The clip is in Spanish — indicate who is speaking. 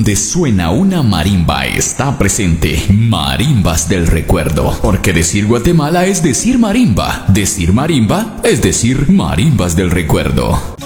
Speaker 1: donde suena una marimba está presente. Marimbas del recuerdo. Porque decir Guatemala es decir marimba es decir marimbas del recuerdo.